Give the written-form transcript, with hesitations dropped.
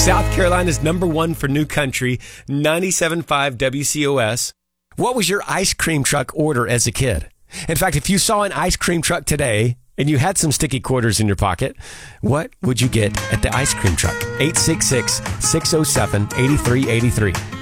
South Carolina's #1 for new country, 97.5 WCOS. What was your ice cream truck order as a kid? In fact, if you saw an ice cream truck today and you had some sticky quarters in your pocket, what would you get at the ice cream truck? 866-607-8383.